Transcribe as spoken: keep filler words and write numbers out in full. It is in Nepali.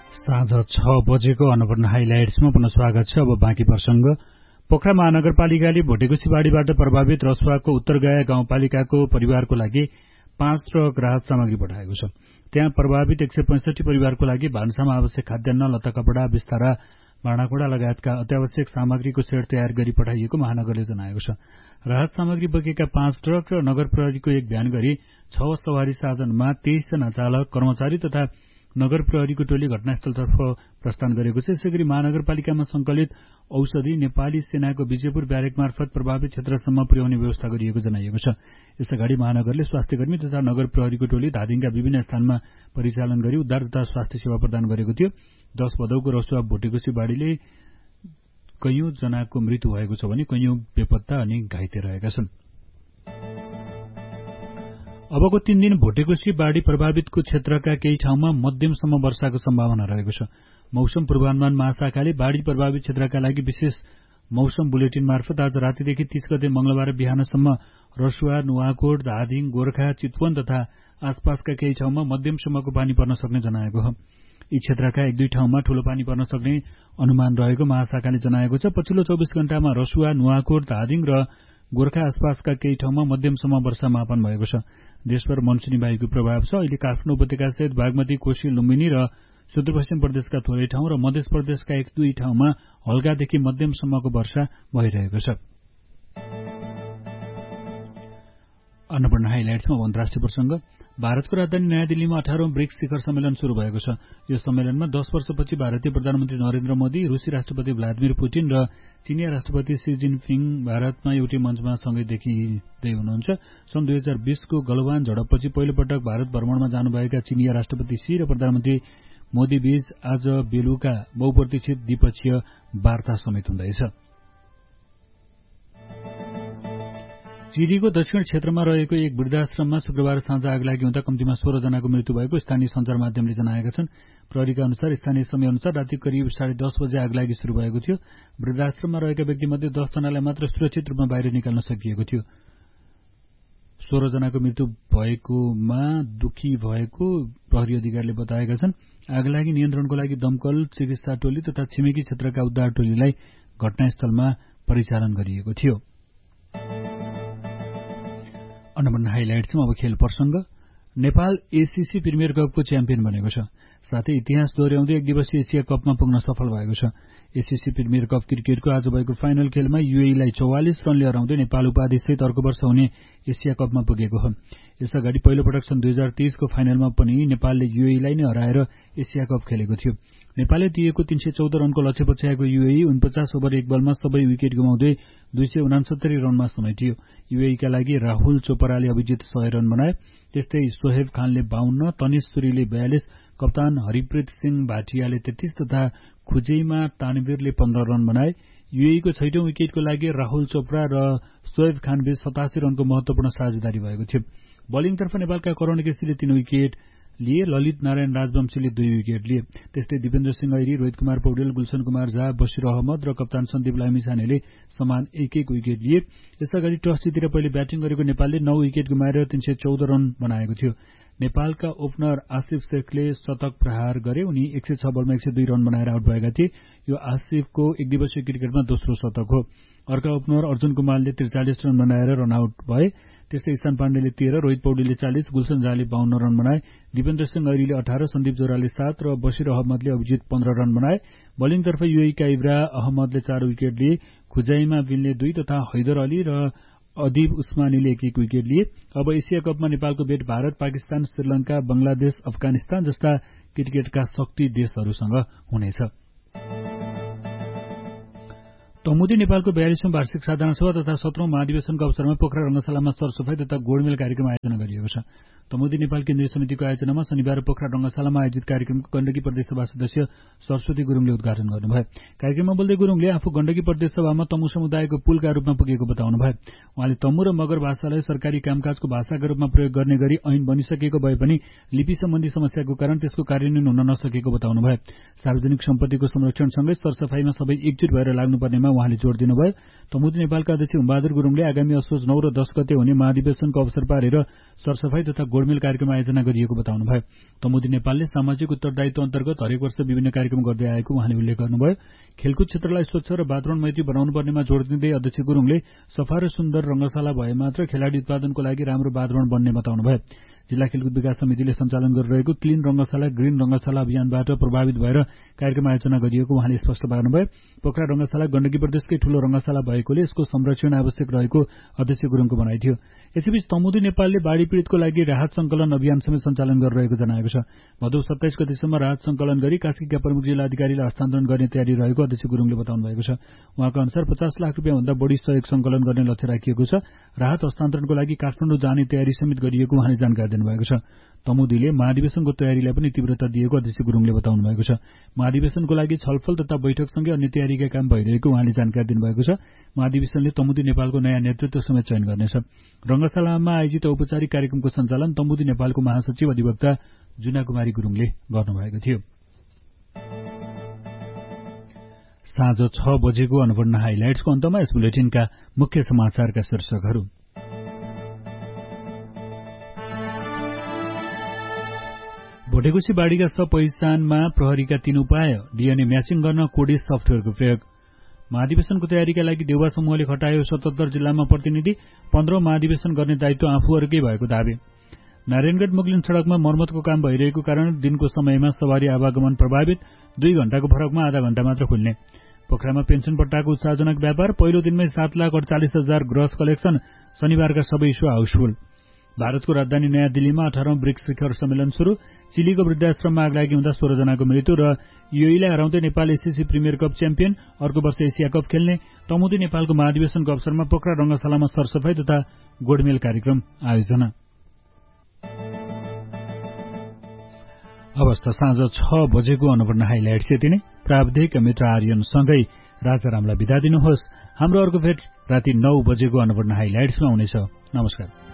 साँझ छ बजेको अन्नपूर्ण हाइलाइट्समा पुनः स्वागत छ। अब बाँकी प्रसंग। पोखरा महानगरपालिकाले भोटेकोशी बाढ़ीबाट प्रभावित रसुवाको उत्तरगाया गाउँपालिकाको परिवारको लागि पाँच ट्रक राहत सामग्री पठाएको छ। त्यहाँ प्रभावित एक सय पैंसठी परिवारको लागि भान्सामा आवश्यक खाद्यान्न, लत्ता कपडा, बिस्तारा, भाँडाकुँडा लगायतका अत्यावश्यक सामग्रीको सेट तयार गरी पठाइएको महानगरले जनाएको छ। राहत सामग्री बोकेका पाँच ट्रक र नगर प्रहरीको एक भ्यान गरी छ सवारी साधनमा तेइस जना चालक, कर्मचारी तथा नगर प्रहरीको टोली घटनास्थलतर्फ प्रस्थान गरेको छ। यसैगरी महानगरपालिकामा संकलित औषधि नेपाली सेनाको विजयपुर ब्यारेक मार्फत प्रभावित क्षेत्रसम्म पुर्याउने व्यवस्था गरिएको जनाइएको छ। यसअगाडि महानगरले स्वास्थ्यकर्मी तथा नगर प्रहरीको टोली धादिङका विभिन्न स्थानमा परिचालन गरी उद्धार तथा स्वास्थ्य सेवा प्रदान गरेको थियो। दश भदौको रसुवा भोटेकोशी बाढ़ीले कैयौं जनाको मृत्यु भएको छ भने कैयौं बेपत्ता अनि घाइते रहेका छन्। अबको तीन दिन भोटेकोशी बाढ़ी प्रभावितको क्षेत्रका केही ठाउँमा मध्यमसम्म वर्षाको सम्भावना रहेको छ। मौसम पूर्वानुमान महाशाखाले बाढ़ी प्रभावित क्षेत्रका लागि विशेष मौसम बुलेटिन मार्फत आज रातिदेखि तीस गते मंगलबार बिहानसम्म रसुवा, नुवाकोट, धादिङ, गोर्खा, चितवन तथा आसपासका केही ठाउँमा मध्यमसम्मको पानी पर्न सक्ने जनाएको हो। यी क्षेत्रका एक दुई ठाउँमा ठूलो पानी पर्न सक्ने अनुमान रहेको महाशाखाले जनाएको छ। पछिल्लो चौबिस घण्टामा रसुवा, नुवाकोट, धादिङ र गोर्खा आसपासका केही ठाउँमा मध्यमसम्म वर्षा मापन भएको छ। देशभर मनसुनी वायुको प्रभाव छ। अहिले काठमाडौँ उपत्यकासहित बागमती, कोशी, लुम्बिनी र सुदूरपश्चिम प्रदेशका थोरै ठाउँ र मध्य प्रदेशका एक दुई ठाउँमा हल्कादेखि मध्यमसम्मको वर्षा भइरहेको छ। अन्नपूर्ण हाइलाइट्समा अन्तर्राष्ट्रिय प्रसंग। भारतको राजधानी नयाँ दिल्लीमा अठारौं ब्रिक्स शिखर सम्मेलन शुरू भएको छ। यो सम्मेलनमा दश वर्षपछि भारतीय प्रधानमन्त्री नरेन्द्र मोदी, रुसी राष्ट्रपति भ्लादिमिर पुटिन र चिनिया राष्ट्रपति सी जिनपिङ भारतमा एउटै मञ्चमा सँगै देखिँदै हुनुहुन्छ। सन् दुई हजार बीसको गलवान झडपपछि पहिलोपटक भारत भ्रमणमा जानुभएका चिनिया राष्ट्रपति सी र प्रधानमन्त्री मोदी बीच आज बेलुका बहुप्रतीक्षित द्विपक्षीय वार्ता समेत हुँदैछ। चिलीको दक्षिण क्षेत्रमा रहेको एक वृद्धाश्रममा शुक्रबार साँझ आगलागी हुँदा कम्तीमा सोह्र जनाको मृत्यु भएको स्थानीय सञ्चार माध्यमले जनाएका छन्। प्रहरीका अनुसार स्थानीय समय अनुसार राति करिब साढे दस बजे आगलागी शुरू भएको थियो। वृद्धाश्रममा रहेका व्यक्तिमध्ये दस जनालाई मात्र सुरक्षित रूपमा बाहिर निकाल्न सकिएको थियो। सोह्र जनाको मृत्यु भएकोमा दुखी भएको प्रहरी अधिकारीले बताएका छन्। आगलागी नियन्त्रणको लागि दमकल, चिकित्सा टोली तथा छिमेकी क्षेत्रका उद्धार टोलीलाई घटनास्थलमा परिचालन गरिएको थियो। अन्नपूर्ण हाइलाइट्समा अब खेल प्रसंग। नेपाल एसीसी प्रिमियर कपको च्याम्पियन बनेको छ। साथै इतिहास दोहोर्याउँदै एक दिवसीय एसिया कपमा पुग्न सफल भएको छ। एसीसी प्रिमियर कप क्रिकेटको आज भएको फाइनल खेलमा यूएईलाई चौवालिस रनले हराउँदै नेपाल उपाधिसहित अर्को वर्ष हुने एसिया कपमा पुगेको हो। यसअगाडि पहिलोपटक सन् दुई हजार तेइसको फाइनलमा पनि नेपालले यूएईलाई नै हराएर एसिया कप खेलेको थियो। नेपालले दिएको तीन सय चौध रनको लक्ष्य पछ्याएको यूएई उनपचास ओभर एक बलमा सबै विकेट गुमाउँदै दुई सय उनासत्तरी रनमा समेटियो। यूएईका लागि राहुल चोपराले अभिजित सय रन बनाए। त्यस्तै सोहेब खानले बाहन्न, तनिष सुरीले बयालिस, कप्तान हरिप्रीत सिंह भाटियाले तेत्तीस तथा खुजैमा तानवीरले पन्ध्र रन बनाए। यूएईको छैटौं विकेटको लागि राहुल चोपरा र सोहेब खानबीच सतासी रनको महत्वपूर्ण साझेदारी भएको थियो। बलिङतर्फ नेपालका करण केसीले तीन विकेट लिए, ललित नारायण राजवंशीले दुई विकेट लिए। त्यस्तै दिपेन्द्र सिंह ऐरी, रोहित कुमार पौडेल, गुलशन कुमार झा, बशीर अहमद र कप्तान सन्दीप लामिछानेले समान एक एक विकेट लिए। यसअगाडि टस जितेर पहिले ब्याटिङ गरेको नेपालले नौ विकेट गुमाएर तीन सय चौध रन बनाएको थियो। नेपालका ओपनर आसिफ शेखले शतक प्रहार गरे। उनी एक सय छ बलमा एक सय दुई रन बनाएर आउट भएका थिए। यो आसिफको एक दिवसीय क्रिकेटमा दोस्रो शतक हो। अर्का ओपनर अर्जुन कुमारले त्रिचालिस रन बनाएर रन आउट भए। त्यस्तै ईशान पाण्डेले तेह्र, रोहित पौडेलले चालिस, गुलशन झाले बाहन्न रन बनाए। दिपेन्द्र सिंह ऐरीले अठार, सन्दीप जोराले सात र बशीर अहमदले अभिजित पन्ध्र रन बनाए। बलिङतर्फ यूएईका इब्रा अहमदले चार विकेट लिए, खुजाइमा विनले दुई तथा हैदर अली र अदिब उस्मानीले एक एक विकेट लिए। अब एसिया कपमा नेपालको भेट भारत, पाकिस्तान, श्रीलंका, बंगलादेश, अफगानिस्तान जस्ता क्रिकेटका शक्ति देशहरूसँग हुनेछ। तमुदी नेपालको बयालिसौं वार्षिक साधारण सभा तथा सत्रौं महाधिवेशनको अवसरमा पोखरा रंगशालामा सरसफाई तथा गोडमेल कार्यक्रम आयोजना गरिएको छ। तमुदी नेपाल केन्द्रीय समितिको आयोजनामा शनिबार पोखरा रंगशालामा आयोजित कार्यक्रमको गण्डकी प्रदेश सभा सदस्य सरस्वती गुरुङले उद्घाटन गर्नुभयो। कार्यक्रममा बोल्दै गुरुङले आफू गण्डकी प्रदेश सभामा तमु समुदायको पुलका रूपमा पुगेको बताउनुभयो। उहाँले तमु र मगर भाषालाई सरकारी कामकाजको भाषाका रूपमा प्रयोग गर्ने गरी ऐन बनिसकेको भए पनि लिपि सम्बन्धी समस्याको कारण त्यसको कार्यान्वयन हुन नसकेको बताउनुभयो। सार्वजनिक सम्पत्तिको संरक्षणसँगै सरसफाईमा सबै एकजुट भएर लाग्नुपर्नेमा उहाँले जोड़ दिनुभयो। तमुदी नेपालका अध्यक्ष हुमबहादुर गुरुङले आगामी असोज नौ र दश गते हुने महाधिवेशनको अवसर पारेर सरसफाई तथा गोडमेल कार्यक्रम आयोजना गरिएको बताउनुभयो। तमुदी नेपालले सामाजिक उत्तरदायित्व अन्तर्गत हरेक वर्ष विभिन्न कार्यक्रम गर्दै आएको उहाँले उल्लेख गर्नुभयो। खेलकुद क्षेत्रलाई स्वच्छ र वातावरण मैत्री बनाउनु पर्नेमा जोड़ दिँदै अध्यक्ष गुरुङले सफा र सुन्दर रंगशाला भए मात्र खेलाडी उत्पादनको लागि राम्रो वातावरण बन्ने बताउनुभयो। जिल्ला खेलकुद विकास समितिले सञ्चालन गरिरहेको क्लिन रंगशाला ग्रीन रंगशाला अभियानबाट प्रभावित भएर कार्यक्रम आयोजना गरिएको उहाँले स्पष्ट पार्नुभयो। पोखरा रंगशाला गण्डकी प्रदेशकै ठूलो रंगशाला भएकोले यसको संरक्षण आवश्यक रहेको अध्यक्ष गुरुङको भनाइ थियो। यसैबीच तमुदी नेपालले बाढ़ी पीड़ितको लागि राहत संकलन अभियान समेत सञ्चालन गरिरहेको जनाएको छ। भदौ सत्ताइस गतेसम्म राहत संकलन गरी कास्कीका प्रमुख जिल्ला अधिकारीलाई हस्तान्तरण गर्ने तयारी रहेको अध्यक्ष गुरुङले बताउनु भएको छ। उहाँको अनुसार पचास लाख रुपियाँ भन्दा बढ़ी सहयोग संकलन गर्ने लक्ष्य राखिएको छ। राहत हस्तान्तरणको लागि काठमाडौँ जाने तयारी समेत गरिएको उहाँले जानकारी दिनुभएको छ। तमुदीले महाधिवेशनको तयारीलाई पनि तीव्रता दिएको अध्यक्ष गुरुङले बताउनु भएको छ। महाधिवेशनको लागि छलफल तथा बैठकसँगै अन्य तयारीका काम भइरहेको उहाँले जानकारी दिनुभएको छ। महाधिवेशनले तमुदी नेपालको नयाँ नेतृत्व समेत चयन गर्नेछ। रंगशालामा आयोजित औपचारिक कार्यक्रमको सञ्चालन तमुदी नेपालको महासचिव अधिवक्ता जुना कुमारी गुरुङले गर्नुभएको थियो। साँझ छ बजेको अन्नपूर्ण हाइलाइट्सको अन्तमा यस बुलेटिनका मुख्य समाचारका शीर्षकहरू। भोटेकोशी बाढ़ीका सब पहिचानमा प्रहरीका तीन उपाय, डीएनए म्याचिङ गर्न कोडेस सफ्टवेयरको प्रयोग। महाधिवेशनको तयारीका लागि देउवा समूहले खटायो सतहत्तर जिल्लामा प्रतिनिधि, पन्ध्र महाधिवेशन गर्ने दायित्व आफूहरूकै भएको दावी। नारायणगढ मुगलिन सड़कमा मर्मतको काम भइरहेको कारण दिनको समयमा सवारी आवागमन प्रभावित, दुई घण्टाको फरकमा आधा घण्टा मात्र खुल्ने। पोखरामा पेन्सन पट्टाको उत्साहजनक व्यापार, पहिलो दिनमै सात लाख अडचालिस हजार ग्रस कलेक्सन, शनिबारका सबै इस्यु हाउसफुल। भारतको राजधानी नयाँ दिल्लीमा अठारौं ब्रिक्स शिखर सम्मेलन शुरू, चिलीको वृद्धाश्रममा आगलागी हुँदा सोह्र जनाको मृत्यु र युएईलाई हराउँदै Nepal SCC premier cup champion, अर्को वर्ष एसिया कप खेल्ने। तमुदी नेपालको महाधिवेशनको अवसरमा पोखरा रंगशालामा सरसफाई तथा गोडमेल कार्यक्रम आयोजना। अवस्था साँझ छ बजेको अन्नपूर्ण हाइलाइट्स यति नै। प्राविधिक मित्र आर्यनसँगै राजारामलाई बिदा दिनुहोस्। हाम्रो अर्को भेट राति नौ बजेको अन्नपूर्ण हाइलाइट्समा हुनेछ। नमस्कार।